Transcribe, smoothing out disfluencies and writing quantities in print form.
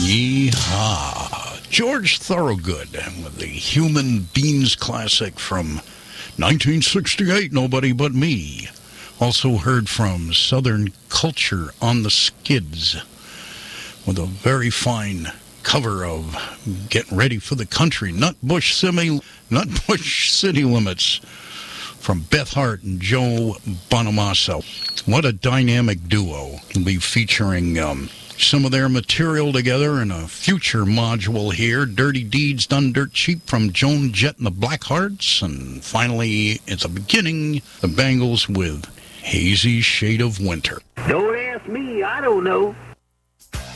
Yeehaw. George Thorogood with the Human Beings classic from 1968, Nobody But Me. Also heard from Southern Culture on the Skids with a very fine cover of Getting Ready for the Country, Nutbush City Limits from Beth Hart and Joe Bonamassa. What a dynamic duo. We'll be featuring some of their material together in a future module here. Dirty Deeds Done Dirt Cheap from Joan Jett and the Blackhearts. And finally, at the beginning, the Bangles with Hazy Shade of Winter. Don't ask me, I don't know.